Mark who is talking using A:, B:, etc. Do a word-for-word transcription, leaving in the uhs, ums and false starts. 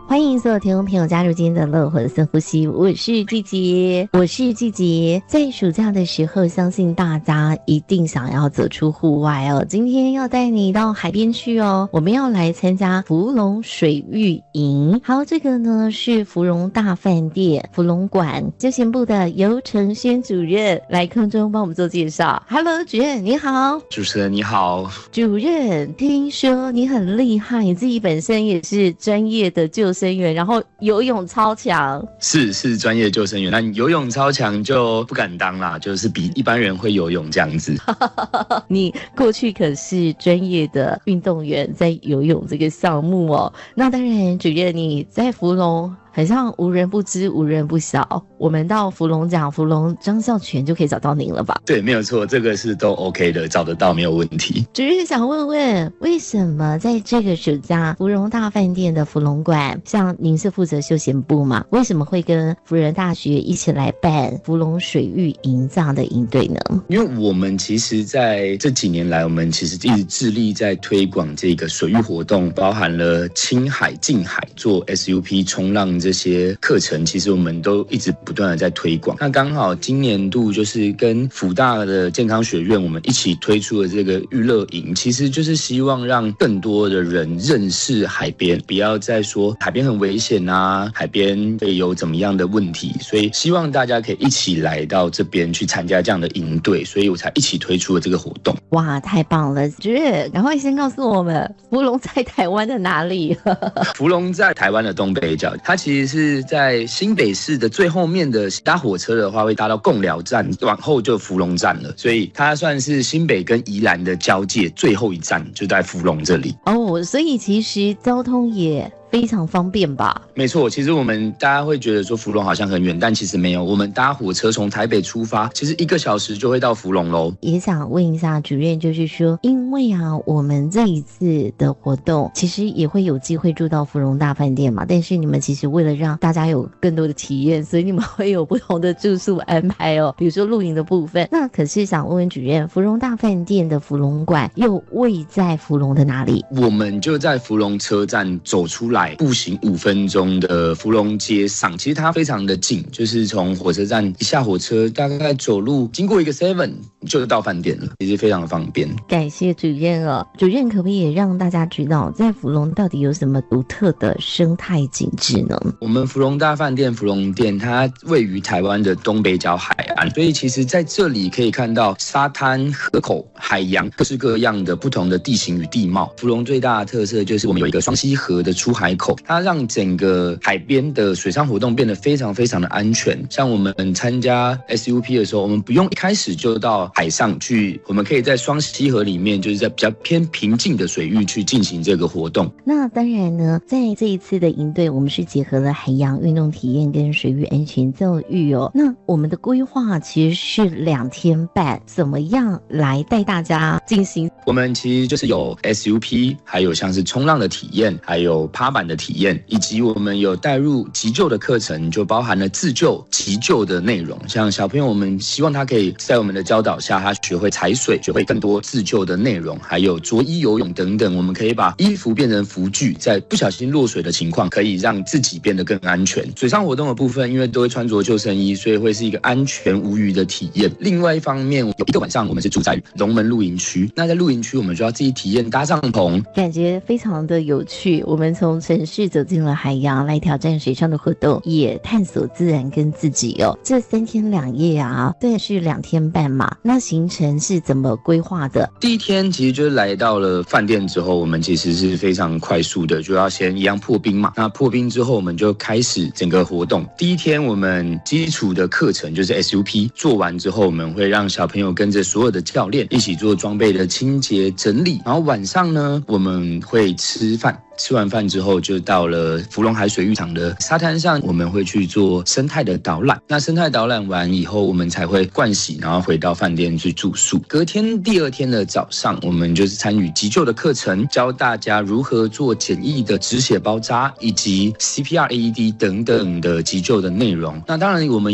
A: 欢迎所有听众朋友加入今天的乐活深呼吸，我是季杰，我是季杰。在暑假的时候，相信大家一定想要走出户外哦。今天要带你到海边去哦，我们要来参加福隆水域营。好，这个呢是福隆大饭店福隆馆休闲部的游承轩主任来空中帮我们做介绍。Hello， 主任你好。
B: 主持人你好。
A: 主任，听说你很厉害，你自己本身也是专业的救生员，然后游泳超强。
B: 是是专业救生员，但游泳超强就不敢当啦，就是比一般人会游泳这样子。
A: 你过去可是专业的运动员，在游泳这个项目哦。那当然，主任你在福隆很像无人不知无人不晓，我们到福隆讲福隆张孝全就可以找到您了吧？
B: 对，没有错，这个是都 OK 的，找得到没有问题。
A: 主任想问问，为什么在这个暑假福隆大饭店的福隆馆，像您是负责休闲部嘛，为什么会跟辅仁大学一起来办福隆水域营这样的营队呢？
B: 因为我们其实在这几年来，我们其实一直致力在推广这个水域活动，包含了青海、近海做 S U P 冲浪这些课程，其实我们都一直不断的在推广。那刚好今年度就是跟辅大的健康学院我们一起推出了这个娱乐营，其实就是希望让更多的人认识海边，不要再说海边很危险啊，海边会有怎么样的问题，所以希望大家可以一起来到这边去参加这样的营队，所以我才一起推出了这个活动。
A: 哇，太棒了！主任，赶快先告诉我们，福隆在台湾的哪里？
B: 福隆在台湾的东北角，它其实是在新北市的最后面的，搭火车的话会搭到贡寮站，往后就福隆站了，所以它算是新北跟宜兰的交界，最后一站就在福隆这里。
A: 哦，所以其实交通也非常方便吧？
B: 没错，其实我们大家会觉得说福隆好像很远，但其实没有，我们搭火车从台北出发，其实一个小时就会到福隆咯。
A: 也想问一下主任，就是说因为啊我们这一次的活动其实也会有机会住到福隆大饭店嘛，但是你们其实为了让大家有更多的体验，所以你们会有不同的住宿安排哦，比如说露营的部分。那可是想问问主任，福隆大饭店的福隆馆又位在福隆的哪里？
B: 我们就在福隆车站走出来步行五分钟的福隆街上，其实它非常的近，就是从火车站一下火车，大概走路经过一个 seven 就到饭店了，其实非常的方便。
A: 感谢主任哦，主任可不可以也让大家知道，在福隆到底有什么独特的生态景致呢？
B: 我们福隆大饭店福隆店，它位于台湾的东北角海岸，所以其实在这里可以看到沙滩、河口、海洋各式各样的不同的地形与地貌。福隆最大的特色就是我们有一个双溪河的出海口，它让整个海边的水上活动变得非常非常的安全。像我们参加 S U P 的时候，我们不用一开始就到海上去，我们可以在双溪河里面，就是在比较偏平静的水域去进行这个活动。
A: 那当然呢，在这一次的营队，我们是结合了海洋运动体验跟水域安全教育哦。那我们的规划其实是两天半，怎么样来带大家进行？
B: 我们其实就是有 S U P， 还有像是冲浪的体验，还有趴板的体验，以及我们有带入急救的课程，就包含了自救、急救的内容。像小朋友，我们希望他可以在我们的教导下，他学会踩水，学会更多自救的内容，还有着衣游泳等等。我们可以把衣服变成浮具，在不小心落水的情况，可以让自己变得更安全。水上活动的部分，因为都会穿着救生衣，所以会是一个安全无虞的体验。另外一方面，有一个晚上我们是住在龙门露营区，那在露营区我们就要自己体验搭帐篷，
A: 感觉非常的有趣。我们从城市走进了海洋，来挑战水上的活动，也探索自然跟自己哦。这三天两夜啊，对，是两天半嘛。那行程是怎么规划的？
B: 第一天其实就是来到了饭店之后，我们其实是非常快速的，就要先一样破冰嘛。那破冰之后，我们就开始整个活动。第一天我们基础的课程就是 S U P 做完之后，我们会让小朋友跟着所有的教练一起做装备的清洁整理。然后晚上呢，我们会吃饭。吃完饭之后，就到了福隆海水浴场的沙滩上，我们会去做生态的导览。那生态导览完以后，我们才会盥洗，然后回到饭店去住宿。隔天第二天的早上，我们就是参与急救的课程，教大家如何做简易的止血包扎，以及 C P R A E D 等等的急救的内容。那当然，我们